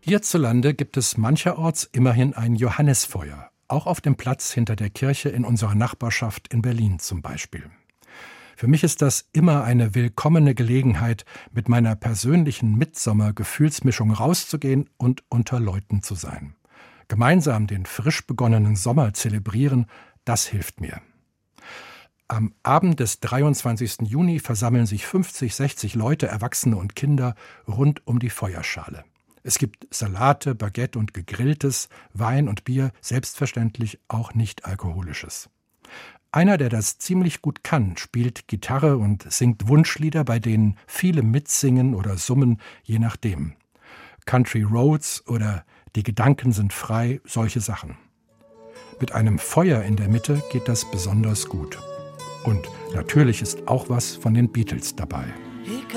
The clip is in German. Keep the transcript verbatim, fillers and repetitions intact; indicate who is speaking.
Speaker 1: Hierzulande gibt es mancherorts immerhin ein Johannisfeuer, auch auf dem Platz hinter der Kirche in unserer Nachbarschaft in Berlin zum Beispiel. Für mich ist das immer eine willkommene Gelegenheit, mit meiner persönlichen Mitsommer-Gefühlsmischung rauszugehen und unter Leuten zu sein. Gemeinsam den frisch begonnenen Sommer zelebrieren, das hilft mir. Am Abend des dreiundzwanzigsten Juni versammeln sich fünfzig, sechzig Leute, Erwachsene und Kinder, rund um die Feuerschale. Es gibt Salate, Baguette und Gegrilltes, Wein und Bier, selbstverständlich auch nicht alkoholisches. Einer, der das ziemlich gut kann, spielt Gitarre und singt Wunschlieder, bei denen viele mitsingen oder summen, je nachdem. Country Roads oder Die Gedanken sind frei, solche Sachen. Mit einem Feuer in der Mitte geht das besonders gut. Und natürlich ist auch was von den Beatles dabei.